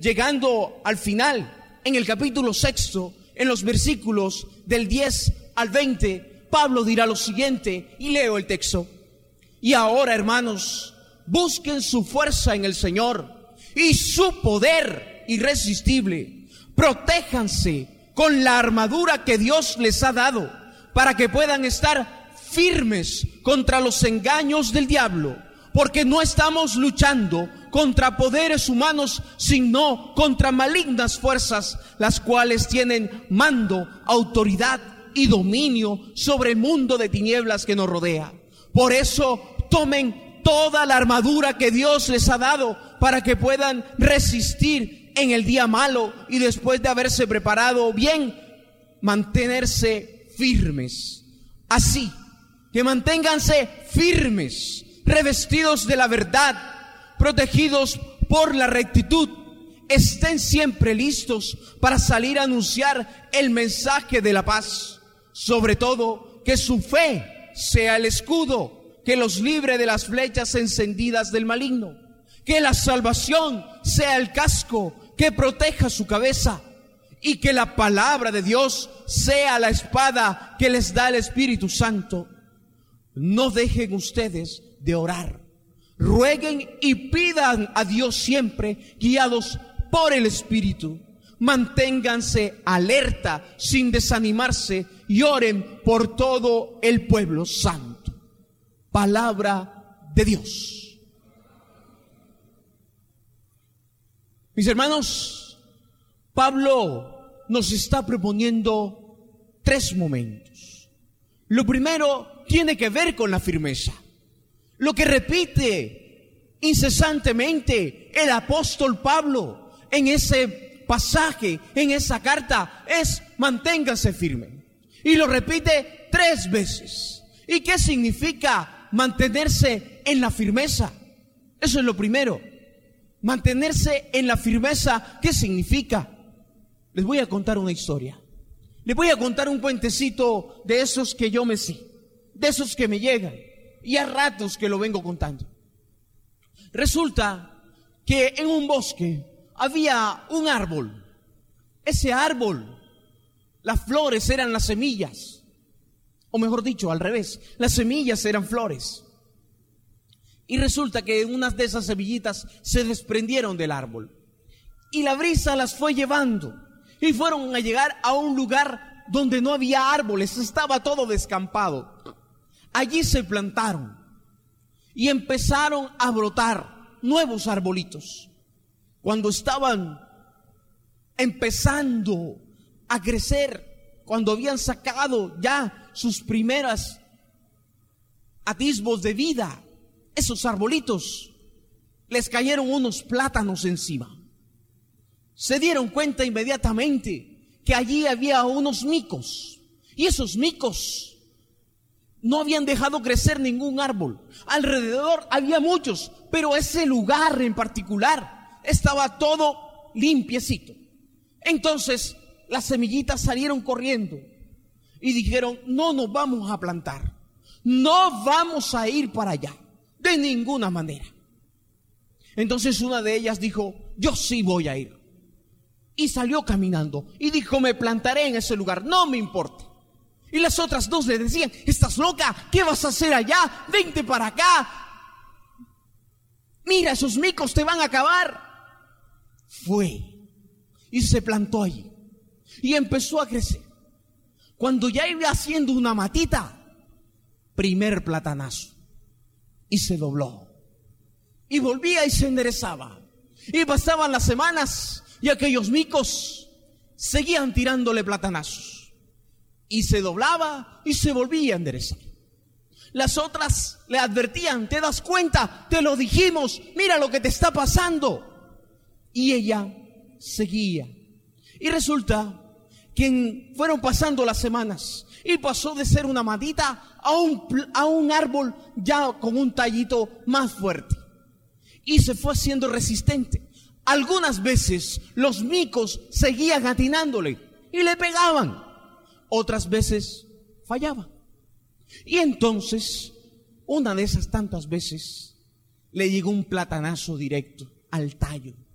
llegando al final, en el capítulo 6, en los versículos del 10 al 20, Pablo dirá lo siguiente, y leo el texto. Y ahora, hermanos, busquen su fuerza en el Señor y su poder irresistible. Protéjanse con la armadura que Dios les ha dado para que puedan estar firmes contra los engaños del diablo. Porque no estamos luchando contra poderes humanos, sino contra malignas fuerzas, las cuales tienen mando, autoridad y dominio sobre el mundo de tinieblas que nos rodea. Por eso tomen toda la armadura que Dios les ha dado para que puedan resistir en el día malo y después de haberse preparado bien, mantenerse firmes. Así que manténganse firmes, revestidos de la verdad, protegidos por la rectitud. Estén siempre listos para salir a anunciar el mensaje de la paz. Sobre todo, que su fe sea el escudo que los libre de las flechas encendidas del maligno. Que la salvación sea el casco que proteja su cabeza. Y que la palabra de Dios sea la espada que les da el Espíritu Santo. No dejen ustedes de orar. Rueguen y pidan a Dios siempre, guiados por el Espíritu. Manténganse alerta sin desanimarse y oren por todo el pueblo santo. Palabra de Dios. Mis hermanos, Pablo nos está proponiendo 3 momentos. Lo primero tiene que ver con la firmeza. Lo que repite incesantemente el apóstol Pablo en ese pasaje, en esa carta, es manténgase firme. Y lo repite 3 veces. ¿Y qué significa mantenerse en la firmeza? Eso es lo primero. Mantenerse en la firmeza, ¿qué significa? Les voy a contar una historia. Les voy a contar un cuentecito de esos que yo me sé, de esos que me llegan, y a ratos que lo vengo contando. Resulta que en un bosque había un árbol. Ese árbol, las flores eran las semillas, o mejor dicho, al revés, las semillas eran flores. Y resulta que unas de esas semillitas se desprendieron del árbol y la brisa las fue llevando y fueron a llegar a un lugar donde no había árboles, estaba todo descampado. Allí se plantaron y empezaron a brotar nuevos arbolitos. Cuando estaban empezando a crecer, cuando habían sacado ya sus primeras atisbos de vida, esos arbolitos, les cayeron unos plátanos encima. Se dieron cuenta inmediatamente que allí había unos micos, y esos micos no habían dejado crecer ningún árbol. Alrededor había muchos, pero ese lugar en particular estaba todo limpiecito. Entonces las semillitas salieron corriendo y dijeron: no nos vamos a plantar, no vamos a ir para allá, de ninguna manera. Entonces una de ellas dijo: yo sí voy a ir. Y salió caminando y dijo: me plantaré en ese lugar, no me importa. Y las otras dos le decían: estás loca, ¿qué vas a hacer allá? Vente para acá, mira, esos micos te van a acabar. Fue y se plantó allí y empezó a crecer. Cuando ya iba haciendo una matita, primer platanazo, y se dobló y volvía y se enderezaba. Y pasaban las semanas y aquellos micos seguían tirándole platanazos y se doblaba y se volvía a enderezar. Las otras le advertían: ¿te das cuenta? Te lo dijimos, mira lo que te está pasando. Y ella seguía. Y resulta que fueron pasando las semanas y pasó de ser una matita a un árbol ya con un tallito más fuerte. Y se fue haciendo resistente. Algunas veces los micos seguían atinándole y le pegaban. Otras veces fallaba. Y entonces, una de esas tantas veces, le llegó un platanazo directo al tallo.